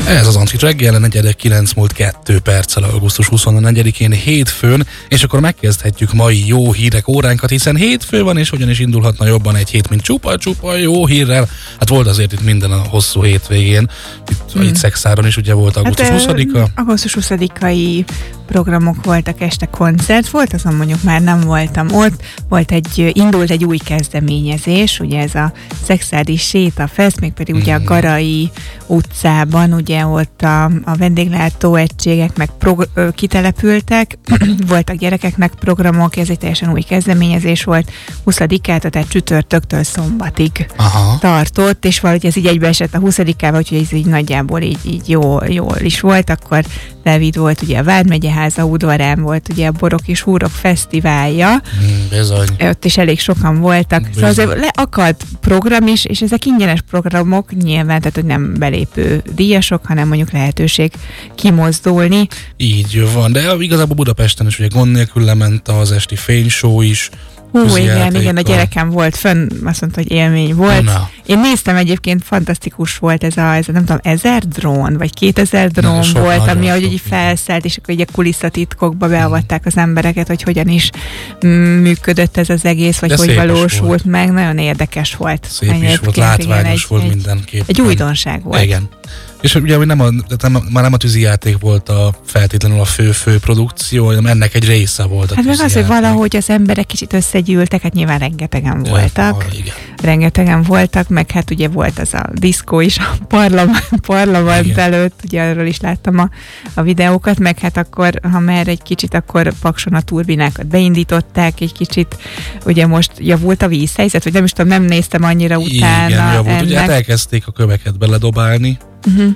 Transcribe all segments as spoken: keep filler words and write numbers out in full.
Ez az Antrit reggel, negyed kilenc múlt kettő perccel augusztus huszonnegyedikén hétfőn, és akkor megkezdhetjük mai jó hírek óránkat, hiszen hétfő van, és ugyanis indulhatna jobban egy hét, mint csupa-csupa jó hírrel. Hát volt azért itt minden a hosszú hétvégén, itt, hmm. itt Szexáron is ugye volt augusztus hát, huszadika. augusztus huszadikai programok voltak, este koncert volt, azon mondjuk már nem voltam ott. Volt egy, indult egy új kezdeményezés, ugye ez a Szexádi Séta Fest, mégpedig ugye a Garai utcában, ugye ott a, a vendéglátó egységek meg prog- ö, kitelepültek, voltak gyerekeknek programok, ez egy teljesen új kezdeményezés volt, huszadikától, tehát csütörtöktől szombatig Aha. tartott, és valahogy ez így egybeesett a huszadikával, úgyhogy ez így nagyjából így, így jó, jól is volt, akkor Dávid volt ugye a Vármegyeháza udvarán volt ugye a Borok és Húrok fesztiválja. Bizony. Ott is elég sokan voltak. Bizony. Szóval azért leakadt program is, és ezek ingyenes programok nyilván, tehát hogy nem belépő díjasok, hanem mondjuk lehetőség kimozdulni. Így van, de igazából Budapesten is ugye gond nélkül lement az esti fényshow is. Hú, igen, igen, a gyerekem volt fönn, azt mondta, hogy élmény volt. Na. Én néztem egyébként, fantasztikus volt ez a, ez a nem tudom, ezer drón, vagy kétezer drón Na, volt, ami ahogy így felszállt, és akkor így a kulisszatitkokba beavatták az embereket, hogy hogyan is működött ez az egész, vagy De hogy valósult meg. Nagyon érdekes volt. Szép Ennyi is volt, látványos volt mindenképpen. Egy újdonság volt. Igen. És ugye nem a, nem, már nem a tűzijáték volt a feltétlenül a fő-fő produkció, hanem ennek egy része volt a Hát meg az, hogy valahogy az emberek kicsit összegyűltek, hát nyilván rengetegen voltak. Ja, igen. Rengetegen voltak, meg hát ugye volt az a diszkó is a parlament, parlament előtt, ugye arról is láttam a, a videókat, meg hát akkor, ha már egy kicsit, akkor Pakson a turbinákat beindították, egy kicsit, ugye most javult a vízhelyzet, vagy nem is tudom, nem néztem annyira utána. Igen, javult, ennek. Ugye hát elkezdték a köveket beledobálni. Uh-huh.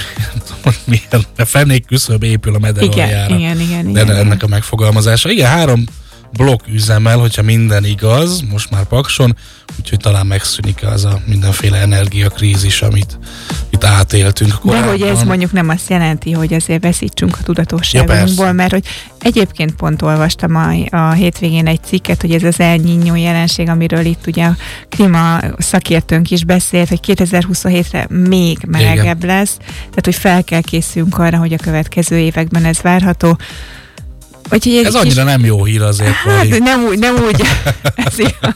Milyen fenék küszöb épül a meder igen, aljára. Igen, igen, De igen. ennek a megfogalmazása. Igen, három blokk üzemel, hogyha minden igaz, most már Pakson, úgyhogy talán megszűnik az a mindenféle energiakrízis, amit itt átéltünk korábban. De hogy ez mondjuk nem azt jelenti, hogy azért veszítsünk a tudatosságunkból, ja, mert hogy egyébként pont olvastam a, a hétvégén egy cikket, hogy ez az El Niño jelenség, amiről itt ugye a klíma szakértőnk is beszélt, hogy kétezer-huszonhétre még melegebb Igen. lesz, tehát hogy fel kell készülnünk arra, hogy a következő években ez várható. Ez, ez annyira kis... nem jó hír azért. Hát, nem úgy, nem úgy. Ez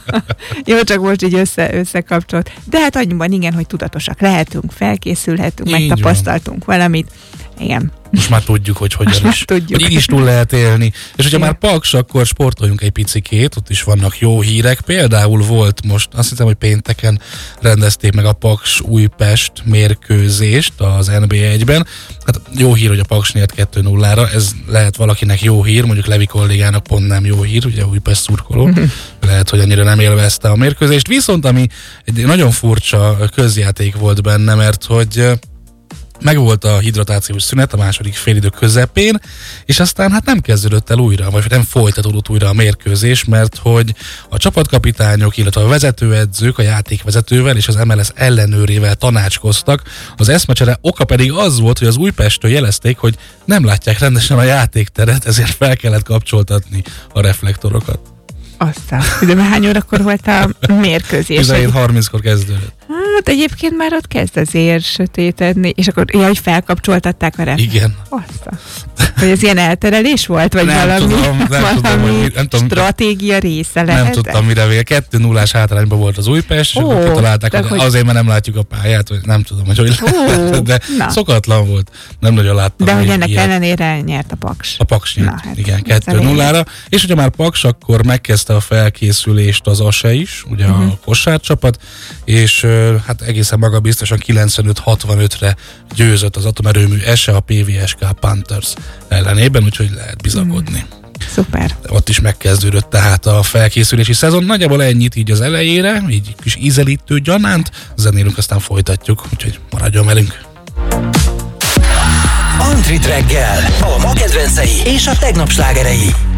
jó, csak most így össze, összekapcsolt. De hát annyiban igen, hogy tudatosak lehetünk, felkészülhetünk, így megtapasztaltunk van. valamit. Igen. Most már tudjuk, hogy hogyan is. Hogy így is túl lehet élni. És hogyha igen. már Paks, akkor sportoljunk egy picikét, ott is vannak jó hírek. Például volt most, azt hiszem, hogy pénteken rendezték meg a Paks Újpest mérkőzést az en bé egyben. Hát jó hír, hogy a Paks nyert kettő nullára, ez lehet valakinek jó hír, mondjuk Levi kollégának pont nem jó hír, ugye Újpest szurkoló. Mm-hmm. Lehet, hogy annyira nem élvezte a mérkőzést. Viszont ami egy nagyon furcsa közjáték volt benne, mert hogy megvolt a hidratációs szünet a második félidő közepén, és aztán hát nem kezdődött el újra, vagy nem folytatódott újra a mérkőzés, mert hogy a csapatkapitányok, illetve a vezetőedzők a játékvezetővel és az em el es ellenőrével tanácskoztak. Az eszmecsere oka pedig az volt, hogy az Újpesttől jelezték, hogy nem látják rendesen a játékteret, ezért fel kellett kapcsoltatni a reflektorokat. Aztán, de hány órakor volt a mérkőzés? tizenhét harminckor kezdődött. Hát egyébként már ott kezd azért sötétedni, és akkor ja, hogy felkapcsoltatták vele? Igen. Aztán. Hogy ez ilyen elterelés volt, vagy nem valami, tudom, nem valami tudom, hogy, nem tudom, stratégia része lehet? Nem tudtam, mire vége. Kettő nullás hátrányban volt az Újpest, és Ó, akkor kitalálták, hogy, hogy azért, mert nem látjuk a pályát, vagy nem tudom, hogy hogy lehet, de na. szokatlan volt. Nem nagyon láttam. De hogy ennek ilyet. ellenére nyert a Paks. A Paks nyert, hát, igen, kettő nullára. És ugye már Paks, akkor megkezdte a felkészülést az á es e is, ugye uh-huh. a kosárcsapat, és hát egészen magabiztosan kilencvenöt hatvanötre győzött az atomerőmű es e a pé vé es ká Panthers ellenében, úgyhogy lehet bizakodni. Mm. Szuper. Ott is megkezdődött tehát a felkészülési szezon. Nagyjából ennyit így az elejére, így kis ízelítő gyanánt, zenélünk, aztán folytatjuk, úgyhogy maradjon velünk. Antrit reggel, a ma kedvencei és a tegnap slágerei.